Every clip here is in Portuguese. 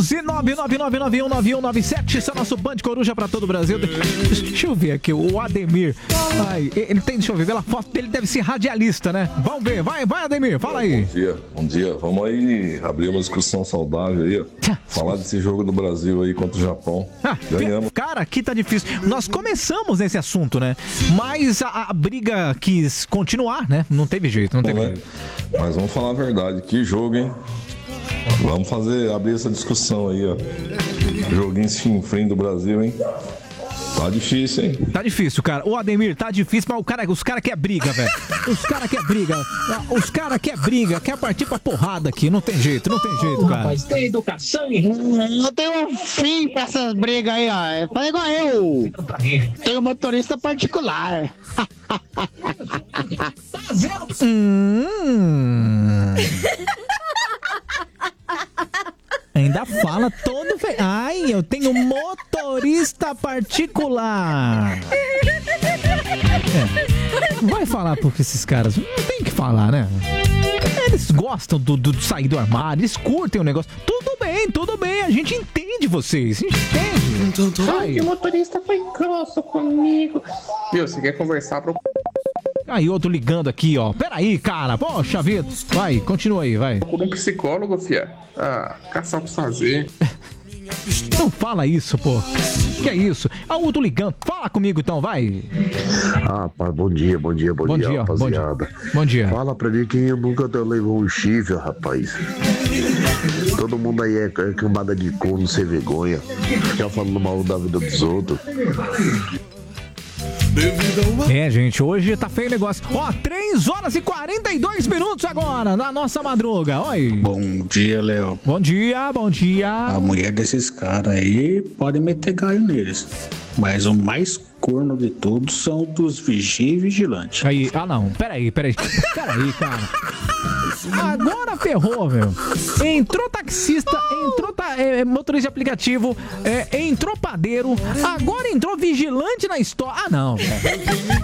11999919197. Esse é o nosso Band Coruja pra todo o Brasil. Deixa eu ver aqui, o Ademir. Ai, ele tem, deixa eu ver, pela foto dele deve ser radialista, né? Vamos ver, vai Ademir, fala aí. Bom dia. Vamos aí abrir uma discussão saudável aí, ó. Falar desse jogo do Brasil aí contra o Japão. Ganhamos. Cara, aqui tá difícil. Nós começamos nesse assunto, né? Mas a briga quis continuar, né? Não teve jeito, jeito. Mas vamos falar a verdade, que jogo, hein? Vamos abrir essa discussão aí, ó. Joguinho chinfrim do Brasil, hein? Tá difícil, hein? Tá difícil, cara. O Ademir, tá difícil, mas os caras querem briga, velho. Os caras querem briga. Quer partir pra porrada aqui. Não tem jeito, cara. Rapaz, tem educação, eu tenho um fim pra essas brigas aí, ó. Fala igual eu. Tenho motorista particular. Ainda fala todo feio. Ai, eu tenho motorista particular. Vai falar porque esses caras não tem que falar, né? Eles gostam do sair do armário, eles curtem o negócio. Tudo bem, a gente entende vocês, a gente entende. Ai, o motorista foi grosso comigo. Viu, você quer conversar pro... Aí, outro ligando aqui, ó. Peraí, cara. Poxa vida. Vai, continua aí, vai. Por um psicólogo, fia. Caçar pra fazer. Não fala isso, pô. Que é isso? Outro ligando. Fala comigo então, vai. Pai, bom dia, rapaziada. Bom dia. Fala pra mim quem nunca levou um chifre, rapaz. Todo mundo aí é camada de corno sem vergonha. Fica falando mal da vida dos outros. Gente, hoje tá feio o negócio. 3h42 agora, na nossa madruga. Oi. Bom dia, Léo. Bom dia. A mulher desses caras aí pode meter galho neles. Mas o mais corno de todos são dos vigia e vigilante. Aí, não, peraí, cara. Agora ferrou, meu. Entrou taxista, entrou motorista de aplicativo, entrou padeiro, agora entrou vigilante na história. Não, velho.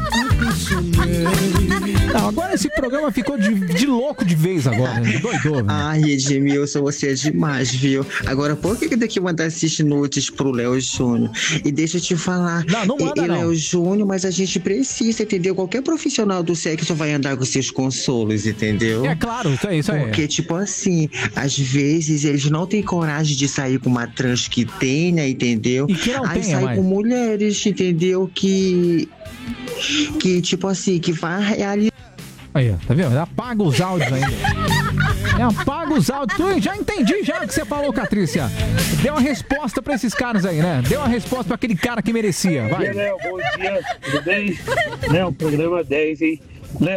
Não, agora esse programa ficou de louco de vez agora, né? Doidou, velho. Edmilson, você é demais, viu? Agora, por que daqui mandar assistir nudes pro Léo Júnior? E deixa eu te falar. Não manda, ele é o Júnior, mas a gente precisa, entendeu? Qualquer profissional do sexo vai andar com seus consolos, entendeu? É claro, isso aí. Porque, tipo assim, às vezes eles não têm coragem de sair com uma trans que tenha, entendeu? E que não aí tenha, sai com mulheres, entendeu? Que tipo assim, que vai realizar. Aí, ó, tá vendo? Apaga os áudios ainda. Apaga os áudios. Tu já entendi já o que você falou, Catrícia. Deu uma resposta pra esses caras aí, né? Deu uma resposta pra aquele cara que merecia. Vai. Bom dia, Léo. Bom dia. Tudo bem? Léo, programa 10, hein?